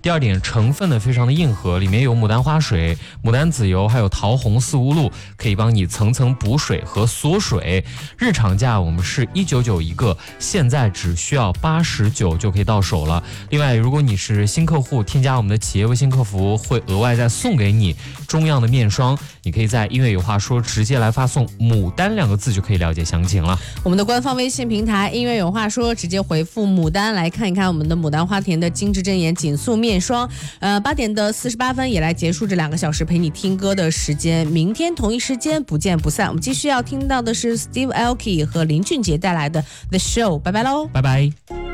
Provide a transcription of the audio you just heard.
第二点，成分呢非常的硬核，里面有牡丹花水、牡丹籽油，还有桃红四乌露，可以帮你层层补水和锁水。日常价我们是199一个，现在只需要89就可以到手了。另外，如果你是新客户，添加我们的企业微信客服，会额外再送给你中样的面霜，你可以在音乐有话说直接来发送牡丹2个字就可以了解详情了。 我们的官方微信平台音乐有话说，直接回复牡丹来看一看我们的牡丹花田的精致真颜紧素面霜。8点的48分也来结束这2个小时陪你听歌的时间，明天同一时间不见不散。我们继续要听到的是 Steve Aoki 和林俊杰带来的 The Show， 拜拜喽， 拜拜。